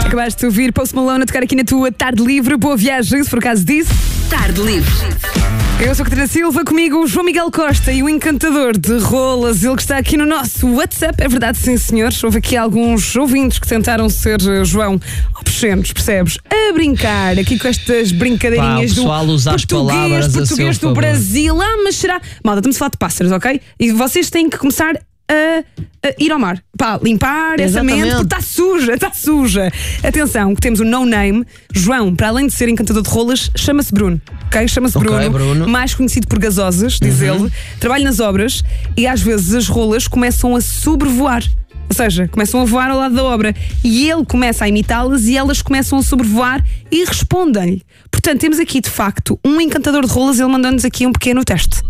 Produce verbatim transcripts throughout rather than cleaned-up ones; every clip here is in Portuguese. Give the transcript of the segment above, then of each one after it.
Acabaste de ouvir Post Malone a tocar aqui na tua Tarde Livre. Boa viagem, se por acaso disso. Tarde Livre. Eu sou a Catarina Silva, comigo o João Miguel Costa e o encantador de rolas, ele que está aqui no nosso WhatsApp. É verdade, sim senhores, houve aqui alguns ouvintes que tentaram ser, João, obscenos, percebes? A brincar aqui com estas brincadeirinhas Pá, o pessoal do usa as português, palavras a português seu do favor. Brasil. Ah, mas será... Malta, estamos a falar de pássaros, ok? E vocês têm que começar a, a ir ao mar. Pá, limpar essa mente, Exatamente. porque está suja, está suja. Atenção, que temos o no name. João, para além de ser encantador de rolas, chama-se Bruno. Ok? Chama-se Ok, Bruno, Bruno. mais conhecido por gasosas, diz Uhum. ele. Trabalha nas obras e às vezes as rolas começam a sobrevoar. Ou seja, começam a voar ao lado da obra e ele começa a imitá-las e elas começam a sobrevoar e respondem-lhe. Portanto, temos aqui de facto um encantador de rolas, ele mandou-nos aqui um pequeno teste.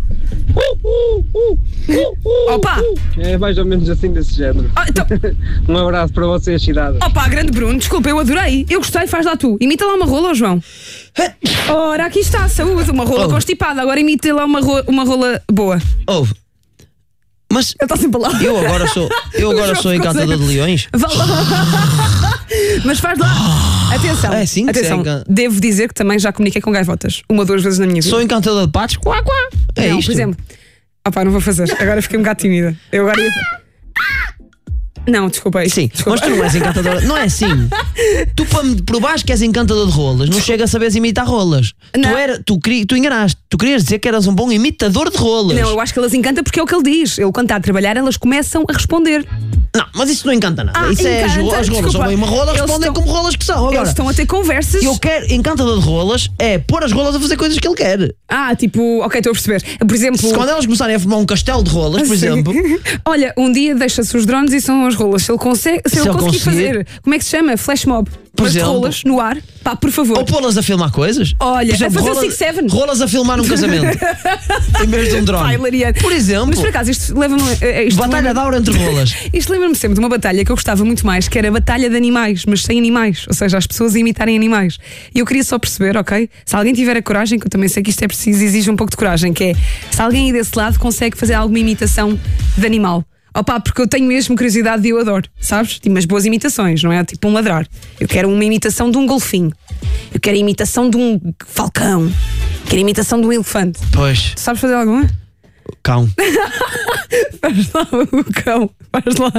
Opa! É mais ou menos assim desse género. Ah, então, Um abraço para vocês, cidade. opa, grande Bruno, desculpa, eu adorei. Eu gostei, faz lá tu. Imita lá uma rola, ó João. Ora, aqui está, saúde, uma rola Oh. constipada. Agora imita lá uma, ro- uma rola boa. Ouve. Mas Eu estou sempre lá. eu agora sou, eu agora sou encantador de leões. Vá lá. Mas faz lá. Atenção. É assim que se atenção. encan- Devo dizer que também já comuniquei com gaivotas. Uma ou duas vezes na minha vida. Sou encantador de patos. Quá, quá. É não, isto. por exemplo. Opá, não vou fazer. Agora fiquei um bocado tímida. Eu agora ia... Não, desculpa. Sim, desculpa. mas tu não és encantador. Não é assim. Tu, para me provares que és encantador de rolas, não chega a saberes imitar rolas. Não. Tu, era, tu, queri- tu enganaste. Tu querias dizer que eras um bom imitador de rolas. Não, eu acho que elas encantam porque é o que ele diz. Ele, quando está a trabalhar, elas começam a responder. Não, mas isso não encanta nada. Ah, isso é as, encanta, ro- as rolas. desculpa. São bem uma rola, Eles respondem estão- como rolas que são. Agora, Eles estão a ter conversas. eu quero, encantador de rolas é pôr as rolas a fazer coisas que ele quer. Ah, tipo, ok, estou a perceber. Por exemplo. Se quando elas começarem a formar um castelo de rolas, por Sim. exemplo. Olha, um dia deixa-se os drones e são as rolas. Se ele, consegue, se Se ele ele conseguir conseguir. fazer, como é que se chama? Flash mob. Por Mas de exemplo. rolas no ar. Pá, por favor. Ou pô-las a filmar coisas. Olha, Por a fazer o rolas, six seven. rolas a filmar num casamento. Em vez de um drone. Pá, hilariante. Por exemplo, Mas por acaso, isto leva-me. eh, Isto batalha lembra- de aura entre rolas. Isto lembra-me sempre de uma batalha que eu gostava muito mais, que era a batalha de animais, mas sem animais. Ou seja, as pessoas a imitarem animais. E eu queria só perceber, ok? Se alguém tiver a coragem, que eu também sei que isto é preciso, exige um pouco de coragem, que é se alguém aí desse lado consegue fazer alguma imitação de animal. Opá, porque eu tenho mesmo curiosidade e eu adoro, sabes? Tipo, umas boas imitações, não é? Tipo um ladrar. Eu quero uma imitação de um golfinho. Eu quero a imitação de um falcão. Quero a imitação de um elefante. Pois, Tu sabes fazer alguma? cão. Faz lá o cão. Faz lá.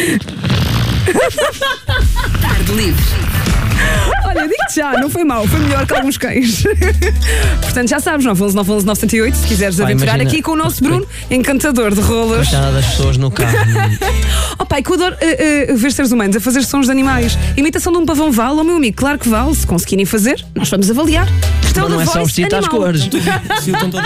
Tarde Livre. Olha, digo-te já, não foi mau, foi melhor que alguns cães. Portanto, já sabes, nove um um nove um um nove zero oito, se quiseres Pá, aventurar imagina- aqui com o nosso Bruno, encantador de rolas. Coitada das pessoas no carro. Oh pai, que eu adoro uh, uh, ver seres humanos a fazer sons de animais. Imitação de um pavão vale, oh meu amigo, claro que vale. Se conseguirem fazer, nós vamos avaliar. Questão Mas não da é só voz vestir às animal. cores. Se o computador